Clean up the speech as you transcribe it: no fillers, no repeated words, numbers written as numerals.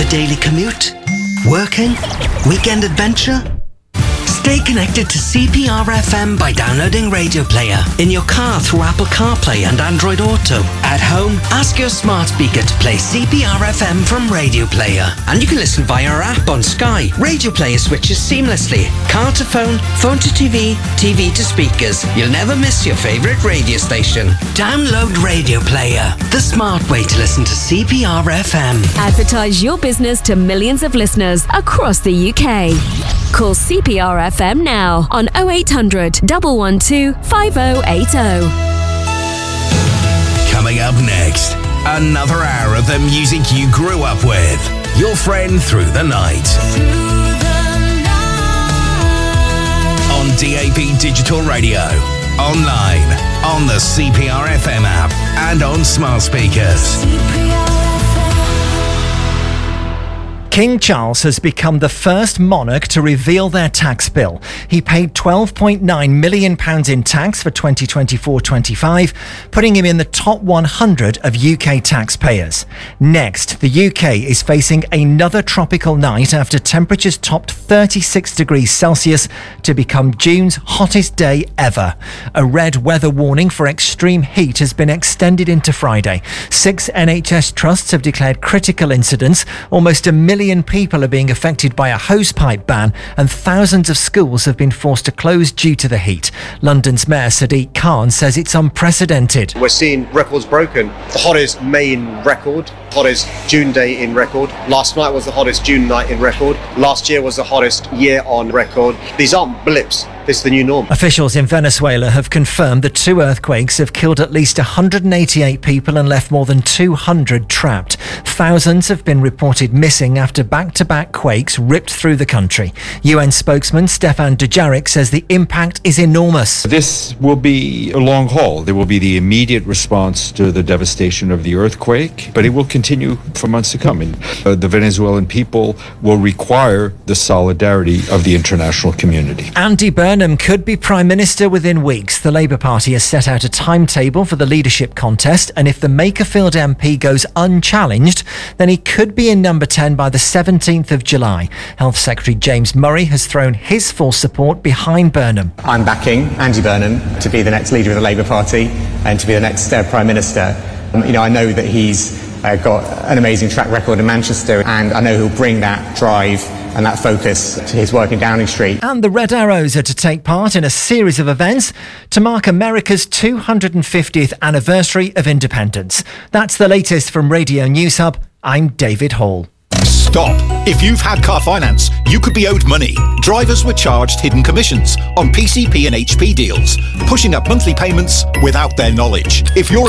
The daily commute? Working? Weekend adventure? Stay connected to CPR FM by downloading Radio Player in your car through Apple CarPlay and Android Auto. At home, ask your smart speaker to play CPR FM from Radio Player. And you can listen via our app on Sky. Radio Player switches seamlessly. Car to phone, phone to TV, TV to speakers. You'll never miss your favourite radio station. Download Radio Player, the smart way to listen to CPR FM. Advertise your business to millions of listeners across the UK. Call CPR FM now on 0800 112 5080. Coming up next, another hour of the music you grew up with. Your friend through the night. On DAB Digital Radio, online, on the CPR FM app, and on smart speakers. King Charles has become the first monarch to reveal their tax bill. He paid £12.9 million in tax for 2024-25, putting him in the top 100 of UK taxpayers. Next, the UK is facing another tropical night after temperatures topped 36 degrees Celsius to become June's hottest day ever. A red weather warning for extreme heat has been extended into Friday. 6 NHS trusts have declared critical incidents. Almost 1 million people are being affected by a hosepipe ban, and thousands of schools have been forced to close due to the heat. London's Mayor Sadiq Khan says it's unprecedented. We're seeing records broken. The hottest May in record, hottest June day in record. Last night was the hottest June night in record. Last year was the hottest year on record. These aren't blips. This is the new norm. Officials in Venezuela have confirmed the 2 earthquakes have killed at least 188 people and left more than 200 trapped. Thousands have been reported missing after back-to-back quakes ripped through the country. UN spokesman Stefan Dujarric says the impact is enormous. This will be a long haul. There will be the immediate response to the devastation of the earthquake, but it will continue for months to come. And the Venezuelan people will require the solidarity of the international community. Andy Burnham could be Prime Minister within weeks. The Labour Party has set out a timetable for the leadership contest, and if the Makerfield MP goes unchallenged, then he could be in number 10 by the 17th of July. Health Secretary James Murray has thrown his full support behind Burnham. I'm backing Andy Burnham to be the next leader of the Labour Party and to be the next Prime Minister. I know that he's got an amazing track record in Manchester, and I know he'll bring that drive and that focus to his work in Downing Street. And the Red Arrows are to take part in a series of events to mark America's 250th anniversary of independence. That's the latest from Radio News Hub. I'm David Hall. Stop. If you've had car finance, you could be owed money. Drivers were charged hidden commissions on PCP and HP deals, pushing up monthly payments without their knowledge. If you're